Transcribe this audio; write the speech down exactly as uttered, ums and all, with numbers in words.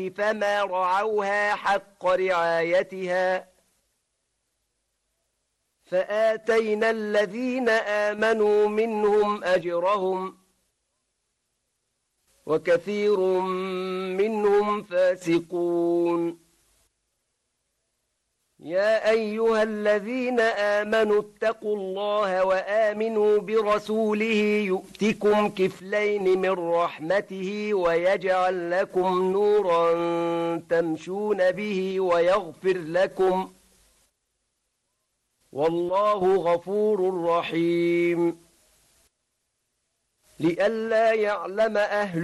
فما رعوها حق رعايتها فآتينا الذين آمنوا منهم أجرهم وكثير منهم فاسقون. يا أيها الذين آمنوا اتقوا الله وآمنوا برسوله يؤتكم كفلين من رحمته ويجعل لكم نورا تمشون به ويغفر لكم والله غفور رحيم. لئلا يعلم أهل